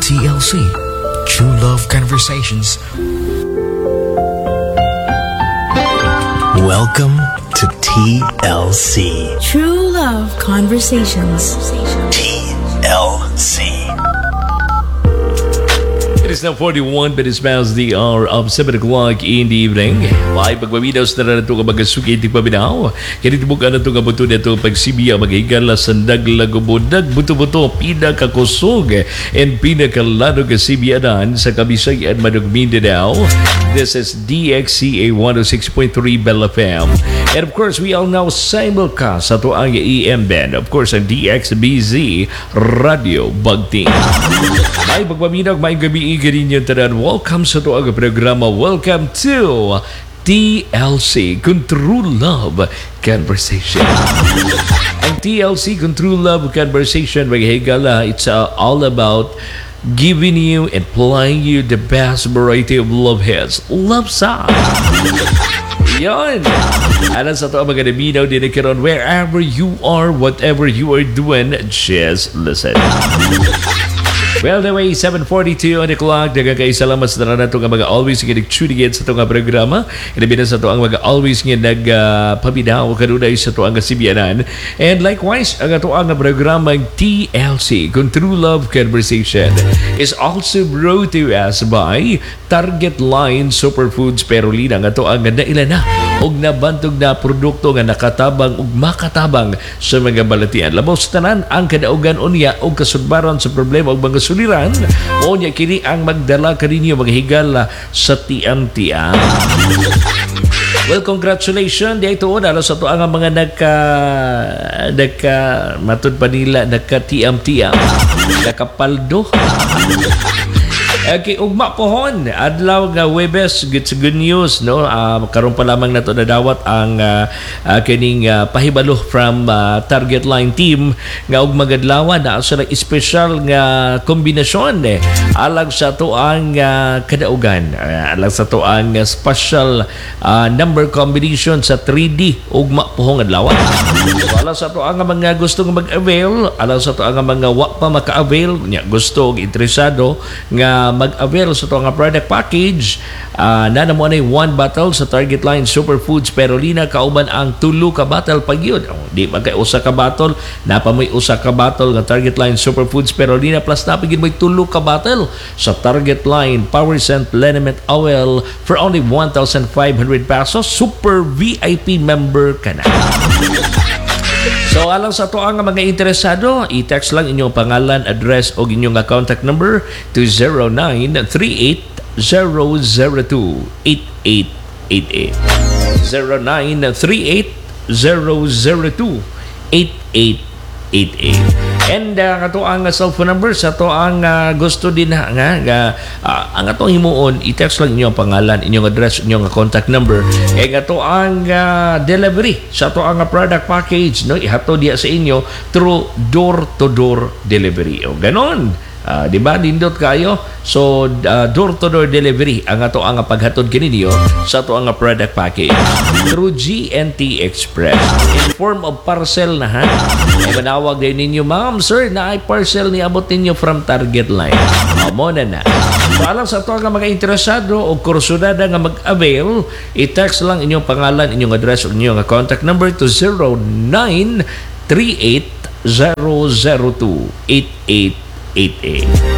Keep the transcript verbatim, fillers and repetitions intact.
T L C, True Love Conversations. Welcome to T L C. True Love Conversations. T L C. It is now forty-one minutes past the hour of seven o'clock in the evening. May pagbabidaw sa na ito ka magasuki itik pabinaw. Kaya ito buka na ito ka buto na ito pagsibiya magigala sa naglagubudag buto-buto pinakakusog and pinakaladog kasibiyanan sa Kabisayan Manug Mindanao. This is D X C A one oh six point three Bell F M. And of course, we are now simulcast sa ito ang E M band. Of course, ang D X B Z Radio Bagting. May pagbabidaw, may gabi ganin yung tanan. Welcome sa ito ang programa. Welcome to T L C, kung True Love Conversation. Ang T L C, kung True Love Conversation, maghigala, it's uh, all about giving you and playing you the best variety of love hits. Love song. Yon. Alam sa ito ang mga naminaw din karon wherever you are, whatever you are doing, just listen. Well, the way, seven forty-two on the clock. Nagkakaisalamat sa na ito ang mga always nga nag-tuning in sa itong programa. Inabi na sa ito ang mga always nga nagpabinaw uh, kanunay sa ito ang kasibiyanan. And likewise, ang ito ang programang T L C, kung True Love Conversation, is also brought to us by Target Line Superfoods Perolina. Ang ito ang naila na og nabantog na produkto nga nakatabang ug makatabang sa mga balatian. Labos tanan ang kadaugan unya og kasudbaran sa problema og mga suliran. O nya kini ang magdala kaninyo maghigala sa tiang-tiang. Well, congratulations di ito dalo sa to ang mga nagka nagka matud pa nila nagka tiam-tiam nakapaldo. Okay, ugma pohon adlaw nga Webes, it's good news no. Uh, karon pa lamang nato nadawat ang uh, uh, kining uh, pahibalo from uh, Target Line team nga ug magadlawan na sa special nga kombinasyon eh, alang sa to ang uh, kadaugan, uh, alang sa to ang uh, special uh, number combination sa three D ugma pohon adlaw. So, alang sa to ang mga gusto nga mag-avail, alang sa to ang mga wa pa maka-avail nya gusto og interesado nga mag-avail sa itong product package, uh, na naman ay one bottle sa Target Line Superfoods Perolina kauban ang tulo ka bottle pag yun. Oh, di magkay usa ka bottle, napa may usa ka bottle ng Target Line Superfoods Perolina plus napigin may tulo ka bottle sa Target Line Power Scent Liniment Oil for only one thousand five hundred pesos. Super V I P member ka na. So, alang sa to ang mga interesado, i-text lang inyong pangalan, address o inyong contact number to zero nine three eight zero zero two eight eight eight eight. zero nine three eight zero zero two eight eight eight eight. And uh, ato ang cellphone number sa to ang uh, gusto din nga nga uh, ang atong himuon, i-text lang inyong pangalan, inyong address, inyong contact number. Kay ato ang uh, delivery sa to ang product package no ihato diya sa inyo through door to door delivery. O ganon. Uh, di ba nindot kayo? So uh, door to door delivery ang ato ang paghatod kininyo sa ato ang product package through G N T Express in form of parcel na ha. Ay manawag din ninyo, ma'am, sir, na ay parcel ni abot ninyo from Target Line. Amo na na. So alam sa ato ang mga interesado o kursunada nga mag-avail, i-text lang inyong pangalan, inyong address, inyong contact number to zero nine three eight zero zero two eight eight eight eight.